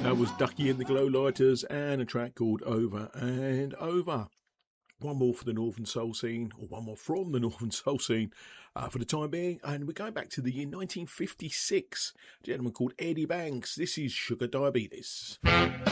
That was Ducky and the Glowlighters and a track called Over and Over. One more for the Northern Soul scene, or one more from the Northern Soul scene for the time being. And we're going back to the year 1956. A gentleman called Eddie Banks. This is Sugar Diabetes.